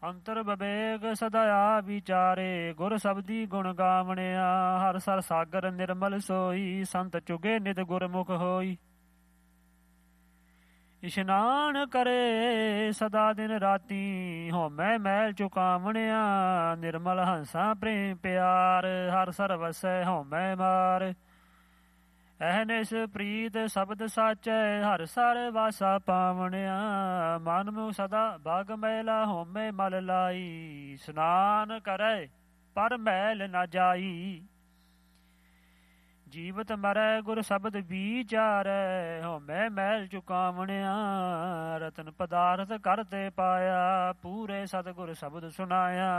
ਅੰਤਰ ਵਿਵੇਕ ਸਦਾ ਵਿਚਾਰੇ, ਗੁਰ ਸਬਦੀ ਗੁਣ ਗਾਵਣਿਆ। ਹਰ ਸਰ ਸਾਗਰ ਨਿਰਮਲ ਸੋਈ, ਸੰਤ ਚੁਗੇ ਨਿਤ ਗੁਰਮੁਖ ਹੋਈ। ਇਸ਼ਨਾਨ ਕਰੇ ਸਦਾ ਦਿਨ ਰਾਤੀ, ਹਉਮੈ ਮੈਲ ਚੁਕਾਵਣਿਆ। ਨਿਰਮਲ ਹੰਸਾ ਪ੍ਰੇਮ ਪਿਆਰ, ਹਰ ਸਰ ਵਸੈ ਹਉਮੈ ਮਾਰ। ਅਹਨਿਸ ਪ੍ਰੀਤ ਸ਼ਬਦ ਸਾਚੈ, ਹਰ ਸਰ ਵਾਸਾ ਪਾਵਣਿਆ। ਮਨ ਮੁ ਸਦਾ ਬਾਗ ਮੈਲਾ, ਹਉਮੈ ਮਲ ਲਾਈ। ਇਸ਼ਨਾਨ ਕਰੈ ਪਰ ਮੈਲ ਨ ਜਾਈ। ਜੀਵਤ ਮਰੈ ਗੁਰ ਸ਼ਬਦ ਵਿਚਾਰੈ, ਹਉਮੈ ਮੈਲ ਚੁਕਾਵਣਿਆ। ਰਤਨ ਪਦਾਰਥ ਘਰ ਤੇ ਪਾਇਆ, ਪੂਰੇ ਸਤਿਗੁਰ ਸ਼ਬਦ ਸੁਣਾਇਆ।